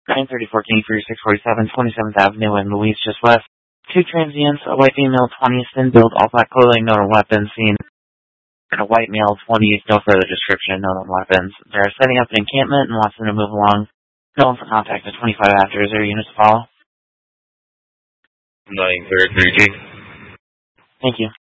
930 14 for 647 27th Avenue in Louise, just west. 2 transients, a white female 20, thin build, all black clothing, no weapons seen. And a white male 20, no further description, no known weapons. They're setting up an encampment and wants them to move along. No one for contact at 25 after. Is there units to follow? 933G. Thank you.